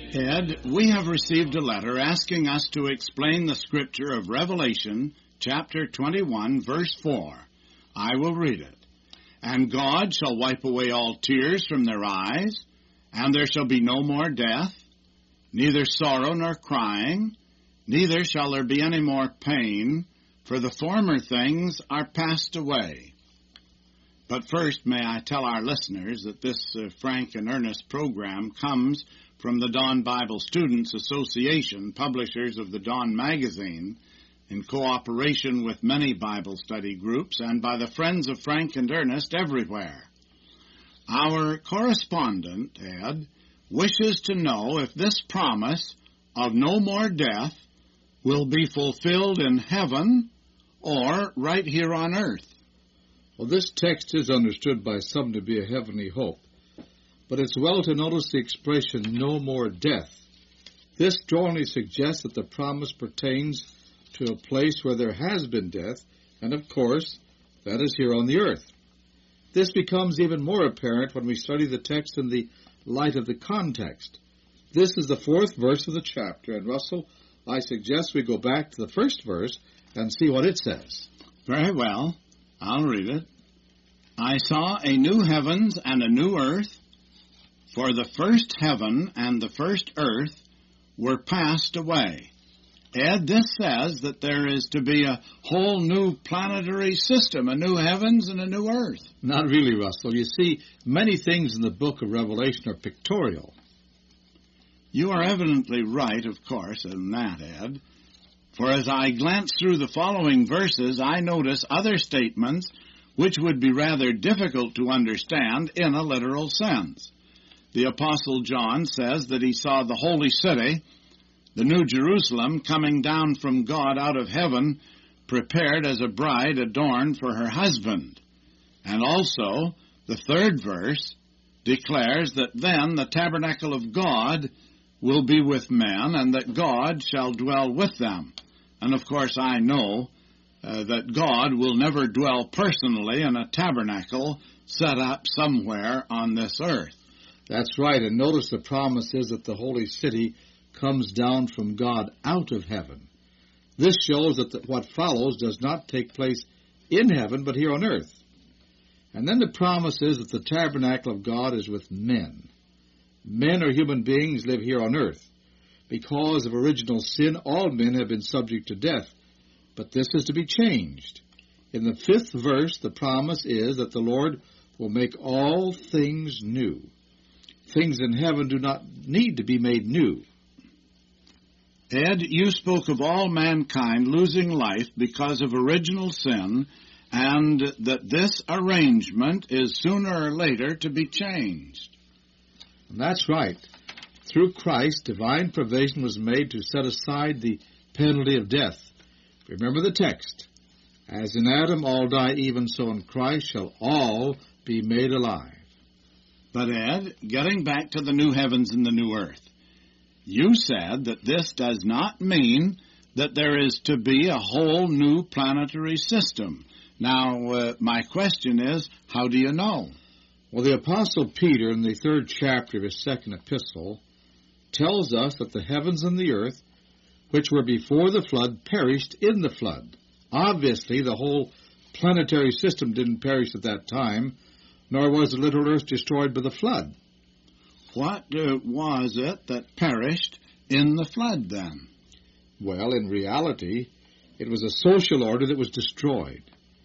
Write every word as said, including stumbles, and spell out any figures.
Ed, we have received a letter asking us to explain the scripture of Revelation, chapter twenty-one, verse four. I will read it. And God shall wipe away all tears from their eyes, and there shall be no more death, neither sorrow nor crying, neither shall there be any more pain, for the former things are passed away. But first, may I tell our listeners that this uh, Frank and Ernest program comes from the Dawn Bible Students Association, publishers of the Dawn magazine, in cooperation with many Bible study groups and by the friends of Frank and Ernest everywhere. Our correspondent, Ed, wishes to know if this promise of no more death will be fulfilled in heaven or right here on earth. Well, this text is understood by some to be a heavenly hope, but it's well to notice the expression, no more death. This strongly suggests that the promise pertains to a place where there has been death, and of course, that is here on the earth. This becomes even more apparent when we study the text in the light of the context. This is the fourth verse of the chapter, and Russell, I suggest we go back to the first verse and see what it says. Very well. I'll read it. I saw a new heavens and a new earth, for the first heaven and the first earth were passed away. Ed, this says that there is to be a whole new planetary system, a new heavens and a new earth. Not really, Russell. You see, many things in the book of Revelation are pictorial. You are evidently right, of course, in that, Ed. For as I glance through the following verses, I notice other statements which would be rather difficult to understand in a literal sense. The Apostle John says that he saw the holy city, the New Jerusalem, coming down from God out of heaven, prepared as a bride adorned for her husband. And also, the third verse declares that then the tabernacle of God will be with men, and that God shall dwell with them. And of course I know uh, that God will never dwell personally in a tabernacle set up somewhere on this earth. That's right, and notice the promise is that the holy city comes down from God out of heaven. This shows that the, what follows does not take place in heaven, but here on earth. And then the promise is that the tabernacle of God is with men. Men or human beings live here on earth. Because of original sin, all men have been subject to death. But this is to be changed. In the fifth verse, the promise is that the Lord will make all things new. Things in heaven do not need to be made new. Ed, you spoke of all mankind losing life because of original sin, and that this arrangement is sooner or later to be changed. That's right. Through Christ, divine provision was made to set aside the penalty of death. Remember the text. As in Adam all die, even so in Christ shall all be made alive. But Ed, getting back to the new heavens and the new earth, you said that this does not mean that there is to be a whole new planetary system. Now, uh, my question is, how do you know? Well, the Apostle Peter, in the third chapter of his second epistle, tells us that the heavens and the earth, which were before the flood, perished in the flood. Obviously, the whole planetary system didn't perish at that time, nor was the literal earth destroyed by the flood. What uh, was it that perished in the flood, then? Well, in reality, it was a social order that was destroyed.